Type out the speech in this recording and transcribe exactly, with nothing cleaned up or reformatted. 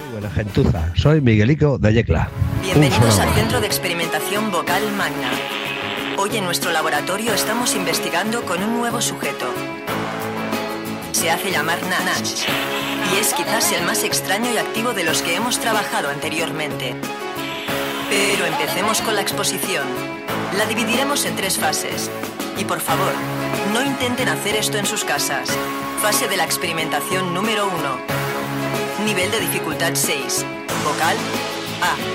Buena gentuza, soy Miguelico de Yecla. Bienvenidos al Centro de Experimentación Vocal Magna. Hoy en nuestro laboratorio estamos investigando con un nuevo sujeto. Se hace llamar Nana y es quizás el más extraño y activo de los que hemos trabajado anteriormente. Pero empecemos con la exposición. La dividiremos en tres fases. Y por favor, no intenten hacer esto en sus casas. Fase de la experimentación número uno. Nivel de dificultad seis. Vocal A.